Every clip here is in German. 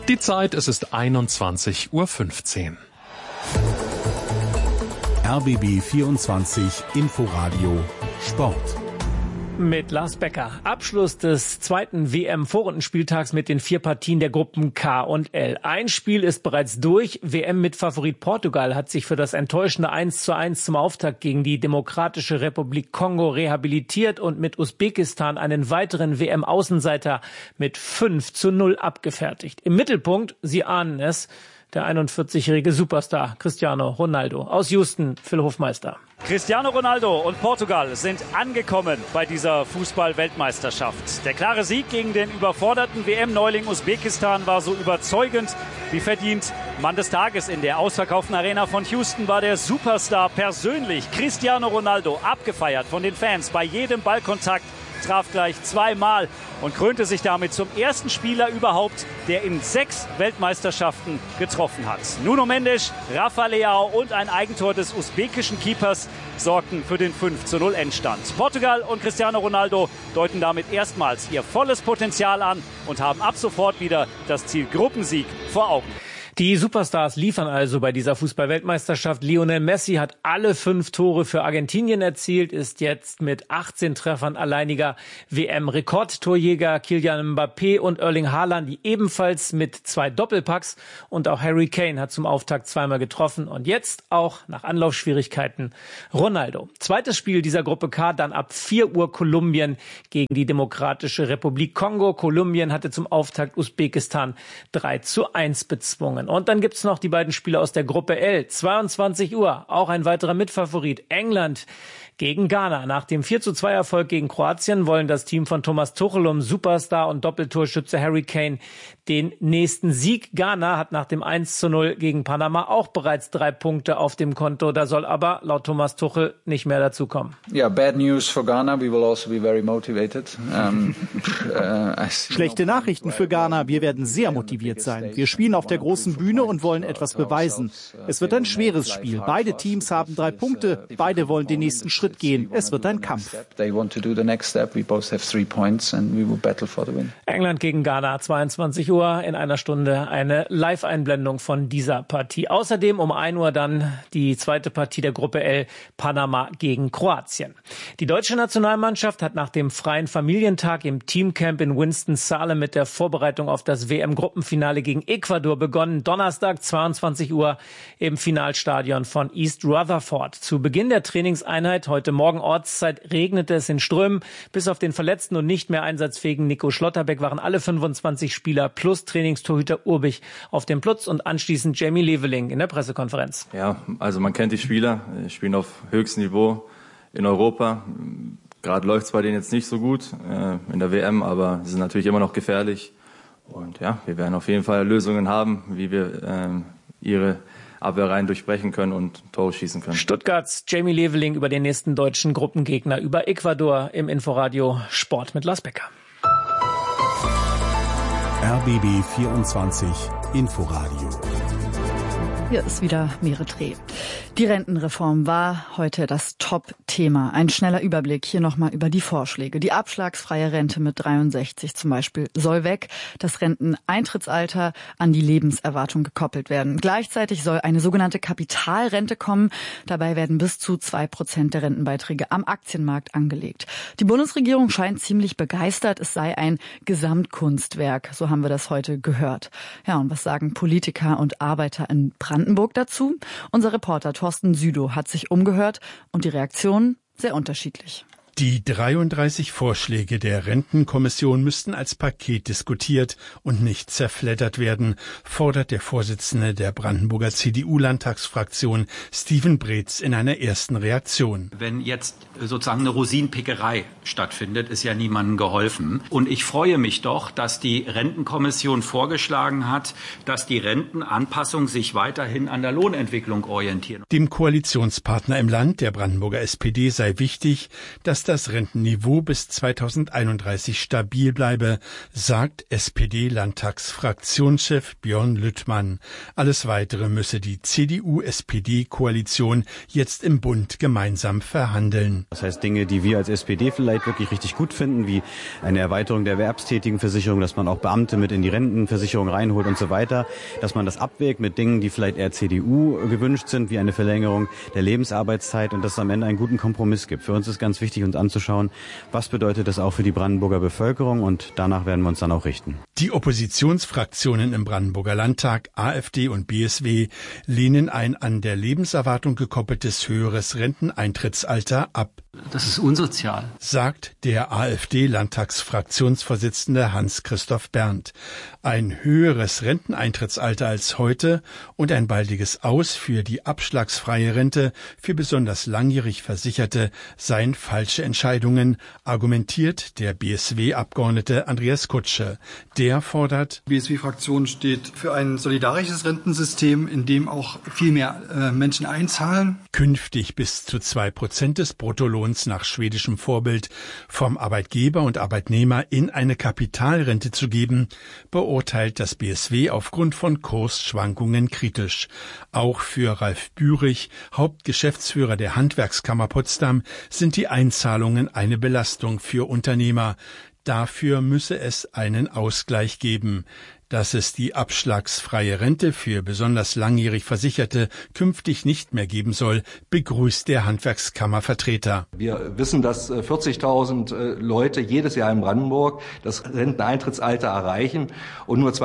Die Zeit, es ist 21:15 Uhr. RBB 24 Inforadio Sport. Mit Lars Becker. Abschluss des zweiten WM-Vorrundenspieltags mit den 4 Partien der Gruppen K und L. Ein Spiel ist bereits durch. WM-Mitfavorit Portugal hat sich für das enttäuschende 1:1 zum Auftakt gegen die Demokratische Republik Kongo rehabilitiert und mit Usbekistan einen weiteren WM-Außenseiter mit 5:0 abgefertigt. Im Mittelpunkt, Sie ahnen es, der 41-jährige Superstar Cristiano Ronaldo. Aus Houston, Phil Hofmeister. Cristiano Ronaldo und Portugal sind angekommen bei dieser Fußball-Weltmeisterschaft. Der klare Sieg gegen den überforderten WM-Neuling Usbekistan war so überzeugend wie verdient. Mann des Tages in der ausverkauften Arena von Houston war der Superstar persönlich. Cristiano Ronaldo, abgefeiert von den Fans bei jedem Ballkontakt, traf gleich 2-mal und krönte sich damit zum ersten Spieler überhaupt, der in 6 Weltmeisterschaften getroffen hat. Nuno Mendes, Rafa Leao und ein Eigentor des usbekischen Keepers sorgten für den 5:0 Endstand. Portugal und Cristiano Ronaldo deuten damit erstmals ihr volles Potenzial an und haben ab sofort wieder das Ziel Gruppensieg vor Augen. Die Superstars liefern also bei dieser Fußball-Weltmeisterschaft. Lionel Messi hat alle 5 Tore für Argentinien erzielt, ist jetzt mit 18 Treffern alleiniger WM-Rekordtorjäger. Kylian Mbappé und Erling Haaland, die ebenfalls mit 2 Doppelpacks. Und auch Harry Kane hat zum Auftakt zweimal getroffen. Und jetzt auch nach Anlaufschwierigkeiten Ronaldo. Zweites Spiel dieser Gruppe K, dann ab 4 Uhr Kolumbien gegen die Demokratische Republik Kongo. Kolumbien hatte zum Auftakt Usbekistan 3:1 bezwungen. Und dann gibt's noch die beiden Spiele aus der Gruppe L. 22 Uhr, auch ein weiterer Mitfavorit. England gegen Ghana. Nach dem 4:2 gegen Kroatien wollen das Team von Thomas Tuchel um Superstar und Doppeltorschütze Harry Kane den nächsten Sieg. Ghana hat nach dem 1:0 gegen Panama auch bereits 3 Punkte auf dem Konto. Da soll aber laut Thomas Tuchel nicht mehr dazukommen. Yeah, bad news for Ghana. We will also be very motivated. Schlechte Nachrichten für Ghana. Wir werden sehr motiviert sein. Wir spielen auf der großen Bühne und wollen etwas beweisen. Es wird ein schweres Spiel. Beide Teams haben 3 Punkte. Beide wollen den nächsten Schritt gehen. Es wird ein Kampf. England gegen Ghana, 22 Uhr, in einer Stunde eine Live-Einblendung von dieser Partie. Außerdem um 1 Uhr dann die zweite Partie der Gruppe L, Panama gegen Kroatien. Die deutsche Nationalmannschaft hat nach dem freien Familientag im Teamcamp in Winston-Salem mit der Vorbereitung auf das WM-Gruppenfinale gegen Ecuador begonnen. Donnerstag, 22 Uhr im Finalstadion von East Rutherford. Zu Beginn der Trainingseinheit heute Morgen Ortszeit regnete es in Strömen. Bis auf den verletzten und nicht mehr einsatzfähigen Nico Schlotterbeck waren alle 25 Spieler plus Trainingstorhüter Urbich auf dem Platz und anschließend Jamie Leveling in der Pressekonferenz. Ja, also man kennt die Spieler, spielen auf höchstem Niveau in Europa. Gerade läuft es bei denen jetzt nicht so gut in der WM, aber sie sind natürlich immer noch gefährlich. Und ja, wir werden auf jeden Fall Lösungen haben, wie wir ihre Abwehrreihen durchbrechen können und Tore schießen können. Stuttgarts Jamie Leveling über den nächsten deutschen Gruppengegner, über Ecuador im Inforadio Sport mit Lars Becker. RBB 24 Inforadio. Hier ist wieder Meere-Dreh. Die Rentenreform war heute das Top-Thema. Ein schneller Überblick hier nochmal über die Vorschläge. Die abschlagsfreie Rente mit 63 zum Beispiel soll weg. Das Renteneintrittsalter an die Lebenserwartung gekoppelt werden. Gleichzeitig soll eine sogenannte Kapitalrente kommen. Dabei werden bis zu 2% der Rentenbeiträge am Aktienmarkt angelegt. Die Bundesregierung scheint ziemlich begeistert. Es sei ein Gesamtkunstwerk. So haben wir das heute gehört. Ja, und was sagen Politiker und Arbeiter in Brandenburg dazu? Unser Reporter Thorsten Südow hat sich umgehört und die Reaktionen sehr unterschiedlich. Die 33 Vorschläge der Rentenkommission müssten als Paket diskutiert und nicht zerfleddert werden, fordert der Vorsitzende der Brandenburger CDU-Landtagsfraktion Steven Breetz in einer ersten Reaktion. Wenn jetzt sozusagen eine Rosinenpickerei stattfindet, ist ja niemandem geholfen. Und ich freue mich doch, dass die Rentenkommission vorgeschlagen hat, dass die Rentenanpassung sich weiterhin an der Lohnentwicklung orientieren. Dem Koalitionspartner im Land, der Brandenburger SPD, sei wichtig, dass das Rentenniveau bis 2031 stabil bleibe, sagt SPD-Landtagsfraktionschef Björn Lüttmann. Alles Weitere müsse die CDU-SPD-Koalition jetzt im Bund gemeinsam verhandeln. Das heißt, Dinge, die wir als SPD vielleicht wirklich richtig gut finden, wie eine Erweiterung der Erwerbstätigenversicherung, dass man auch Beamte mit in die Rentenversicherung reinholt und so weiter, dass man das abwägt mit Dingen, die vielleicht eher CDU gewünscht sind, wie eine Verlängerung der Lebensarbeitszeit und dass es am Ende einen guten Kompromiss gibt. Für uns ist ganz wichtig, uns anzuschauen, was bedeutet das auch für die Brandenburger Bevölkerung, und danach werden wir uns dann auch richten. Die Oppositionsfraktionen im Brandenburger Landtag, AfD und BSW, lehnen ein an der Lebenserwartung gekoppeltes höheres Renteneintrittsalter ab. Das ist unsozial, sagt der AfD-Landtagsfraktionsvorsitzende Hans-Christoph Berndt. Ein höheres Renteneintrittsalter als heute und ein baldiges Aus für die abschlagsfreie Rente für besonders langjährig Versicherte seien falsche Entscheidungen, argumentiert der BSW-Abgeordnete Andreas Kutsche. Der fordert: Die BSW-Fraktion steht für ein solidarisches Rentensystem, in dem auch viel mehr Menschen einzahlen. Künftig bis zu 2% des Bruttolohns nach schwedischem Vorbild vom Arbeitgeber und Arbeitnehmer in eine Kapitalrente zu geben, beurteilt das BSW aufgrund von Kursschwankungen kritisch. Auch für Ralf Bürich, Hauptgeschäftsführer der Handwerkskammer Potsdam, sind die Einzahlungen eine Belastung für Unternehmer. Dafür müsse es einen Ausgleich geben. Dass es die abschlagsfreie Rente für besonders langjährig Versicherte künftig nicht mehr geben soll, begrüßt der Handwerkskammervertreter. Wir wissen, dass 40.000 Leute jedes Jahr in Brandenburg das Renteneintrittsalter erreichen und nur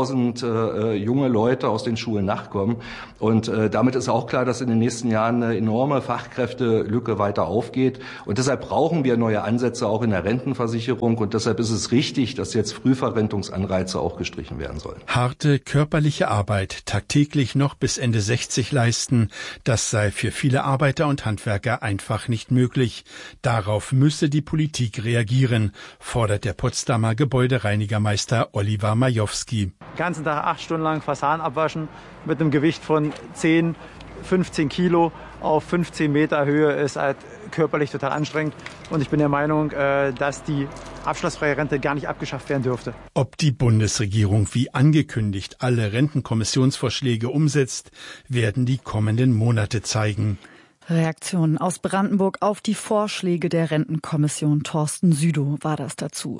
20.000 junge Leute aus den Schulen nachkommen. Und damit ist auch klar, dass in den nächsten Jahren eine enorme Fachkräftelücke weiter aufgeht. Und deshalb brauchen wir neue Ansätze auch in der Rentenversicherung. Und deshalb ist es richtig, dass jetzt Frühverrentungsanreize auch gestrichen werden sollen. Harte körperliche Arbeit, tagtäglich noch bis Ende 60 leisten, das sei für viele Arbeiter und Handwerker einfach nicht möglich. Darauf müsse die Politik reagieren, fordert der Potsdamer Gebäudereinigermeister Oliver Majowski. Den ganzen Tag 8 Stunden lang Fassaden abwaschen mit einem Gewicht von 10, 15 Kilo auf 15 Meter Höhe ist halt körperlich total anstrengend. Und ich bin der Meinung, dass die abschlagsfreie Rente gar nicht abgeschafft werden dürfte. Ob die Bundesregierung wie angekündigt alle Rentenkommissionsvorschläge umsetzt, werden die kommenden Monate zeigen. Reaktionen aus Brandenburg auf die Vorschläge der Rentenkommission. Thorsten Südow war das dazu.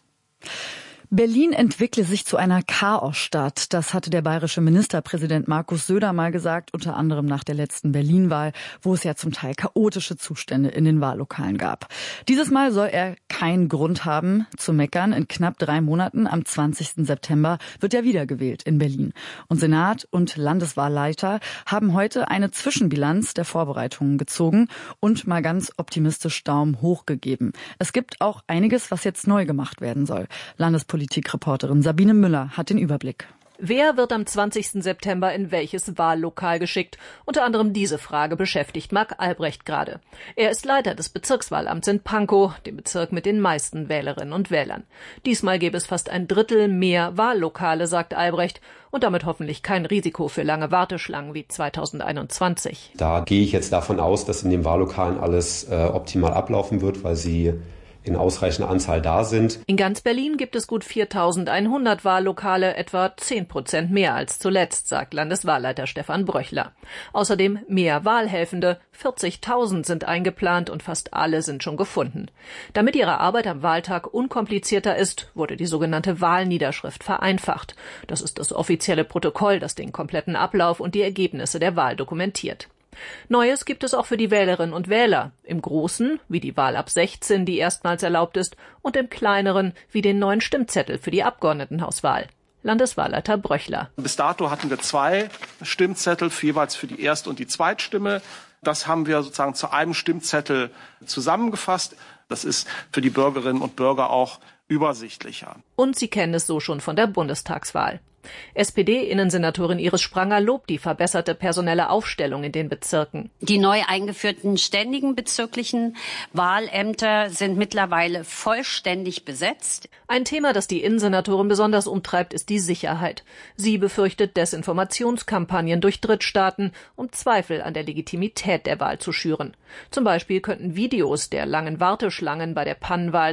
Berlin entwickle sich zu einer Chaosstadt. Das hatte der bayerische Ministerpräsident Markus Söder mal gesagt, unter anderem nach der letzten Berlin-Wahl, wo es ja zum Teil chaotische Zustände in den Wahllokalen gab. Dieses Mal soll er keinen Grund haben zu meckern. In knapp 3 Monaten, am 20. September, wird er wiedergewählt in Berlin. Und Senat und Landeswahlleiter haben heute eine Zwischenbilanz der Vorbereitungen gezogen und mal ganz optimistisch Daumen hoch gegeben. Es gibt auch einiges, was jetzt neu gemacht werden soll. Politikreporterin Sabine Müller hat den Überblick. Wer wird am 20. September in welches Wahllokal geschickt? Unter anderem diese Frage beschäftigt Marc Albrecht gerade. Er ist Leiter des Bezirkswahlamts in Pankow, dem Bezirk mit den meisten Wählerinnen und Wählern. Diesmal gäbe es fast 1/3 mehr Wahllokale, sagt Albrecht, und damit hoffentlich kein Risiko für lange Warteschlangen wie 2021. Da gehe ich jetzt davon aus, dass in den Wahllokalen alles optimal ablaufen wird, weil sie in ausreichender Anzahl da sind. In ganz Berlin gibt es gut 4.100 Wahllokale, etwa 10% mehr als zuletzt, sagt Landeswahlleiter Stefan Bröchler. Außerdem mehr Wahlhelfende, 40.000 sind eingeplant und fast alle sind schon gefunden. Damit ihre Arbeit am Wahltag unkomplizierter ist, wurde die sogenannte Wahlniederschrift vereinfacht. Das ist das offizielle Protokoll, das den kompletten Ablauf und die Ergebnisse der Wahl dokumentiert. Neues gibt es auch für die Wählerinnen und Wähler. Im Großen, wie die Wahl ab 16, die erstmals erlaubt ist, und im Kleineren, wie den neuen Stimmzettel für die Abgeordnetenhauswahl. Landeswahlleiter Bröchler. Bis dato hatten wir 2 Stimmzettel, jeweils für die Erst- und die Zweitstimme. Das haben wir sozusagen zu einem Stimmzettel zusammengefasst. Das ist für die Bürgerinnen und Bürger auch übersichtlicher. Und Sie kennen es so schon von der Bundestagswahl. SPD-Innensenatorin Iris Spranger lobt die verbesserte personelle Aufstellung in den Bezirken. Die neu eingeführten ständigen bezirklichen Wahlämter sind mittlerweile vollständig besetzt. Ein Thema, das die Innensenatorin besonders umtreibt, ist die Sicherheit. Sie befürchtet Desinformationskampagnen durch Drittstaaten, um Zweifel an der Legitimität der Wahl zu schüren. Zum Beispiel könnten Videos der langen Warteschlangen bei der Pannenwahl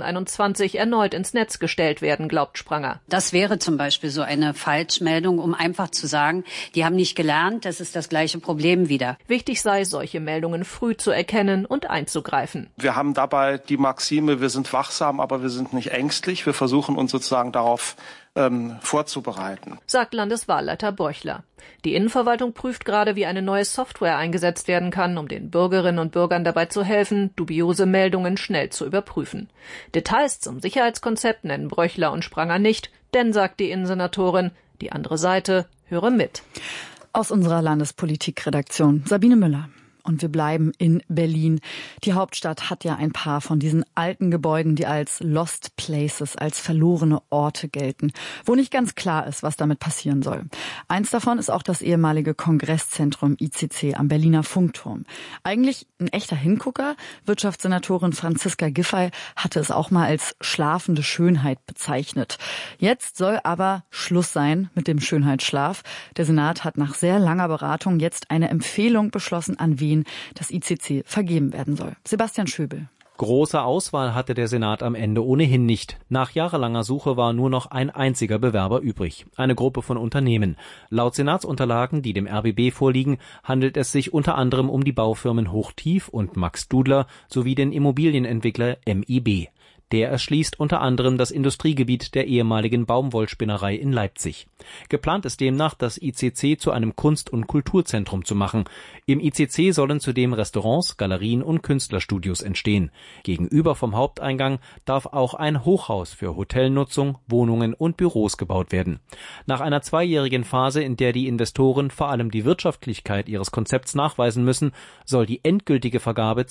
2021 erneut ins Netz gestellt werden, glaubt Spranger. Das wäre zum Beispiel so eine Falschmeldung, um einfach zu sagen, die haben nicht gelernt, das ist das gleiche Problem wieder. Wichtig sei, solche Meldungen früh zu erkennen und einzugreifen. Wir haben dabei die Maxime, wir sind wachsam, aber wir sind nicht ängstlich. Wir versuchen uns sozusagen darauf vorzubereiten, sagt Landeswahlleiter Bröchler. Die Innenverwaltung prüft gerade, wie eine neue Software eingesetzt werden kann, um den Bürgerinnen und Bürgern dabei zu helfen, dubiose Meldungen schnell zu überprüfen. Details zum Sicherheitskonzept nennen Bröchler und Spranger nicht, denn, sagt die Innensenatorin, die andere Seite höre mit. Aus unserer Landespolitikredaktion Sabine Müller. Und wir bleiben in Berlin. Die Hauptstadt hat ja ein paar von diesen alten Gebäuden, die als Lost Places, als verlorene Orte gelten, wo nicht ganz klar ist, was damit passieren soll. Eins davon ist auch das ehemalige Kongresszentrum ICC am Berliner Funkturm. Eigentlich ein echter Hingucker. Wirtschaftssenatorin Franziska Giffey hatte es auch mal als schlafende Schönheit bezeichnet. Jetzt soll aber Schluss sein mit dem Schönheitsschlaf. Der Senat hat nach sehr langer Beratung jetzt eine Empfehlung beschlossen, an wen das ICC vergeben werden soll. Sebastian Schöbel. Große Auswahl hatte der Senat am Ende ohnehin nicht. Nach jahrelanger Suche war nur noch ein einziger Bewerber übrig. Eine Gruppe von Unternehmen. Laut Senatsunterlagen, die dem RBB vorliegen, handelt es sich unter anderem um die Baufirmen Hochtief und Max Dudler sowie den Immobilienentwickler MIB. Der erschließt unter anderem das Industriegebiet der ehemaligen Baumwollspinnerei in Leipzig. Geplant ist demnach, das ICC zu einem Kunst- und Kulturzentrum zu machen. Im ICC sollen zudem Restaurants, Galerien und Künstlerstudios entstehen. Gegenüber vom Haupteingang darf auch ein Hochhaus für Hotelnutzung, Wohnungen und Büros gebaut werden. Nach einer 2-jährigen Phase, in der die Investoren vor allem die Wirtschaftlichkeit ihres Konzepts nachweisen müssen, soll die endgültige Vergabe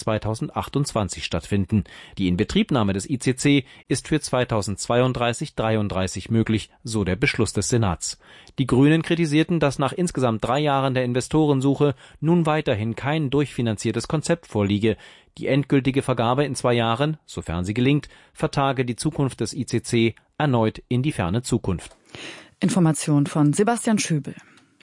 2028 stattfinden. Die Inbetriebnahme des ICC ist für 2032/33 möglich, so der Beschluss des Senats. Die Grünen kritisierten, dass nach insgesamt 3 Jahren der Investorensuche nun weiterhin kein durchfinanziertes Konzept vorliege. Die endgültige Vergabe in 2 Jahren, sofern sie gelingt, vertage die Zukunft des ICC erneut in die ferne Zukunft. Information von Sebastian Schöbel.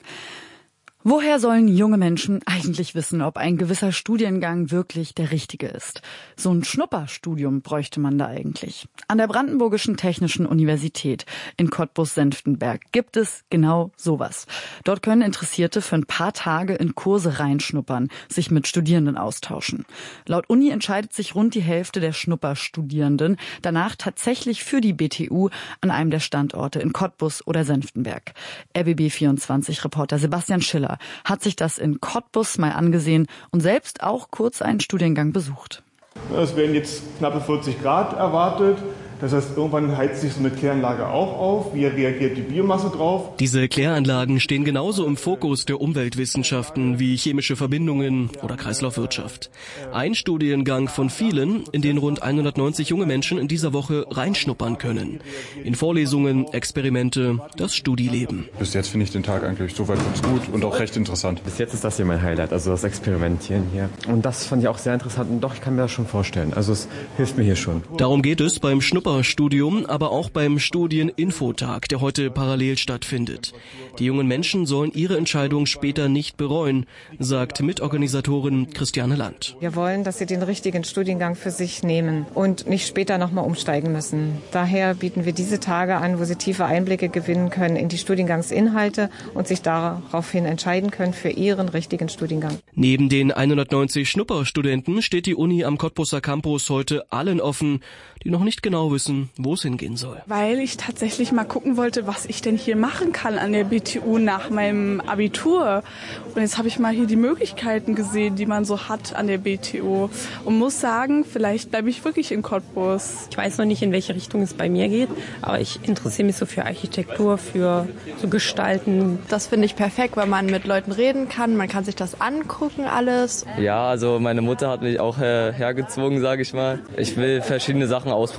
Woher sollen junge Menschen eigentlich wissen, ob ein gewisser Studiengang wirklich der richtige ist? So ein Schnupperstudium bräuchte man da eigentlich. An der Brandenburgischen Technischen Universität in Cottbus-Senftenberg gibt es genau sowas. Dort können Interessierte für ein paar Tage in Kurse reinschnuppern, sich mit Studierenden austauschen. Laut Uni entscheidet sich rund die Hälfte der Schnupperstudierenden danach tatsächlich für die BTU an einem der Standorte in Cottbus oder Senftenberg. RBB24-Reporter Sebastian Schiller hat sich das in Cottbus mal angesehen und selbst auch kurz einen Studiengang besucht. Es werden jetzt knappe 40 Grad erwartet. Das heißt, irgendwann heizt sich so eine Kläranlage auch auf. Wie reagiert die Biomasse drauf? Diese Kläranlagen stehen genauso im Fokus der Umweltwissenschaften wie chemische Verbindungen oder Kreislaufwirtschaft. Ein Studiengang von vielen, in den rund 190 junge Menschen in dieser Woche reinschnuppern können. In Vorlesungen, Experimente, das Studieleben. Bis jetzt finde ich den Tag eigentlich soweit ganz gut und auch recht interessant. Bis jetzt ist das hier mein Highlight, also das Experimentieren hier. Und das fand ich auch sehr interessant und doch, ich kann mir das schon vorstellen. Also es hilft mir hier schon. Darum geht es beim Schnupperstudium, aber auch beim Studieninfotag, der heute parallel stattfindet. Die jungen Menschen sollen ihre Entscheidung später nicht bereuen, sagt Mitorganisatorin Christiane Land. Wir wollen, dass sie den richtigen Studiengang für sich nehmen und nicht später nochmal umsteigen müssen. Daher bieten wir diese Tage an, wo sie tiefe Einblicke gewinnen können in die Studiengangsinhalte und sich daraufhin entscheiden können für ihren richtigen Studiengang. Neben den 190 Schnupperstudenten steht die Uni am Cottbuser Campus heute allen offen, die noch nicht genau wissen, wo es hingehen soll. Weil ich tatsächlich mal gucken wollte, was ich denn hier machen kann an der BTU nach meinem Abitur. Und jetzt habe ich mal hier die Möglichkeiten gesehen, die man so hat an der BTU. Und muss sagen, vielleicht bleibe ich wirklich in Cottbus. Ich weiß noch nicht, in welche Richtung es bei mir geht, aber ich interessiere mich so für Architektur, für so Gestalten. Das finde ich perfekt, weil man mit Leuten reden kann, man kann sich das angucken alles. Ja, also meine Mutter hat mich auch hergezwungen, sage ich mal. Ich will verschiedene Sachen ausprobieren und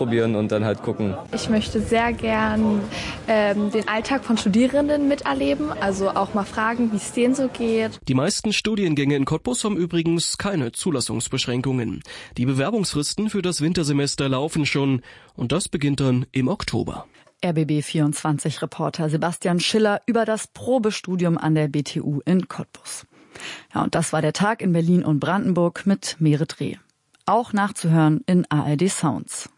und dann halt gucken. Ich möchte sehr gern den Alltag von Studierenden miterleben, also auch mal fragen, wie es denen so geht. Die meisten Studiengänge in Cottbus haben übrigens keine Zulassungsbeschränkungen. Die Bewerbungsfristen für das Wintersemester laufen schon und das beginnt dann im Oktober. RBB24-Reporter Sebastian Schiller über das Probestudium an der BTU in Cottbus. Ja, und das war der Tag in Berlin und Brandenburg mit Merit Reh. Auch nachzuhören in ARD Sounds.